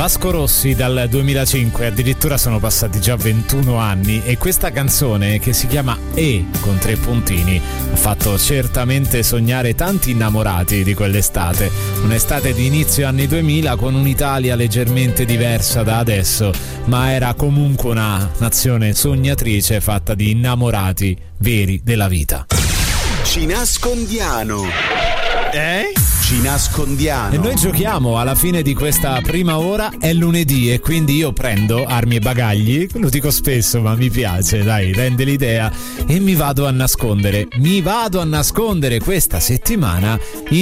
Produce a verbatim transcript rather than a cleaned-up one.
Vasco Rossi dal duemilacinque, addirittura sono passati già ventuno anni, e questa canzone, che si chiama E con tre puntini, ha fatto certamente sognare tanti innamorati di quell'estate, un'estate di inizio anni duemila con un'Italia leggermente diversa da adesso, ma era comunque una nazione sognatrice fatta di innamorati veri della vita. Ci nascondiamo. Eh? Ci nascondiamo. E noi giochiamo alla fine di questa prima ora, è lunedì e quindi io prendo armi e bagagli, lo dico spesso ma mi piace, dai, rende l'idea, e mi vado a nascondere, mi vado a nascondere questa settimana in